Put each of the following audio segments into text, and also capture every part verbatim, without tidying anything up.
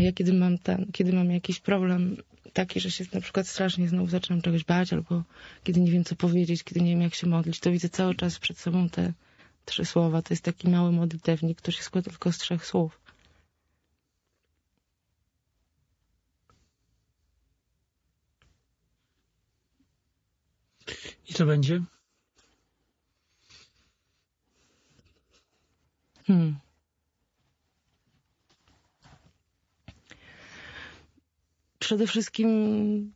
A ja kiedy mam ten, kiedy mam jakiś problem taki, że się na przykład strasznie znowu zaczynam czegoś bać, albo kiedy nie wiem co powiedzieć, kiedy nie wiem jak się modlić, to widzę cały czas przed sobą te trzy słowa. To jest taki mały modlitewnik, który się składa tylko z trzech słów. I co będzie? Hmm. Przede wszystkim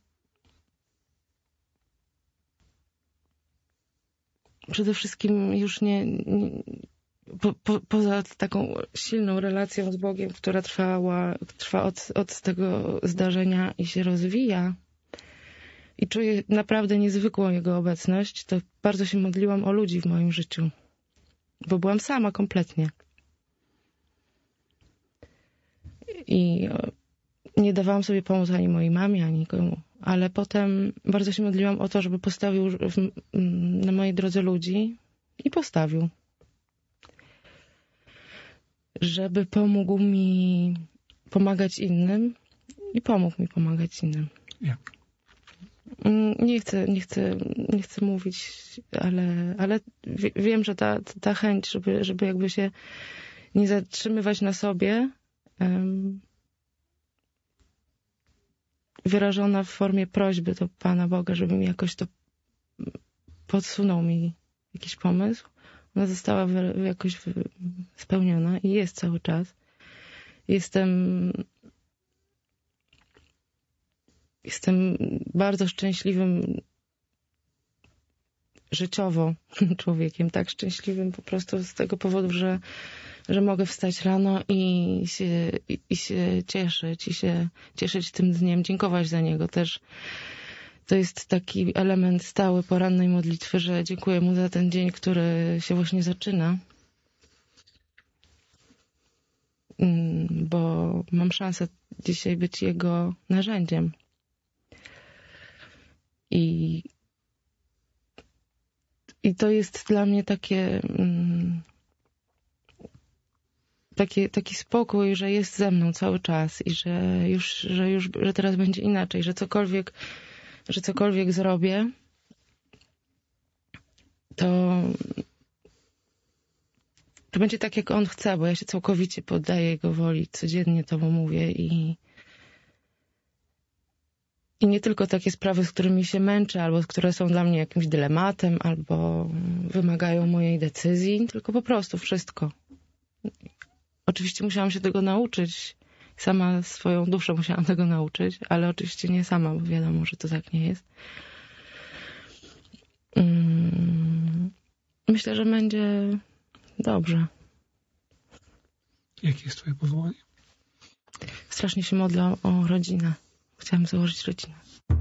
przede wszystkim już nie, nie po, po, poza taką silną relacją z Bogiem, która trwała, trwa od, od tego zdarzenia i się rozwija i czuję naprawdę niezwykłą Jego obecność, to bardzo się modliłam o ludzi w moim życiu, bo byłam sama kompletnie. I nie dawałam sobie pomóc ani mojej mamie, ani nikomu. Ale potem bardzo się modliłam o to, żeby postawił w, na mojej drodze ludzi i postawił. Żeby pomógł mi pomagać innym i pomógł mi pomagać innym. Jak? Nie chcę, nie chcę, nie chcę mówić, ale, ale wiem, że ta, ta chęć, żeby, żeby jakby się nie zatrzymywać na sobie, um, wyrażona w formie prośby do Pana Boga, żeby mi jakoś to podsunął mi jakiś pomysł. Ona została jakoś spełniona i jest cały czas. Jestem jestem bardzo szczęśliwym życiowo człowiekiem, tak szczęśliwym po prostu z tego powodu, że, że mogę wstać rano i się, i, i się cieszyć, i się cieszyć tym dniem, dziękować za niego też. To jest taki element stały porannej modlitwy, że dziękuję mu za ten dzień, który się właśnie zaczyna, bo mam szansę dzisiaj być jego narzędziem. I, i to jest dla mnie takie, takie, taki spokój, że jest ze mną cały czas i że już, że już, że teraz będzie inaczej, że cokolwiek, że cokolwiek zrobię, to, to będzie tak, jak on chce, bo ja się całkowicie poddaję jego woli, codziennie to mu mówię i I nie tylko takie sprawy, z którymi się męczę, albo które są dla mnie jakimś dylematem, albo wymagają mojej decyzji, tylko po prostu wszystko. Oczywiście musiałam się tego nauczyć. Sama swoją duszę musiałam tego nauczyć, ale oczywiście nie sama, bo wiadomo, że to tak nie jest. Myślę, że będzie dobrze. Jakie jest twoje powołanie? Strasznie się modlę o rodzinę. Chciałam założyć rodzinę.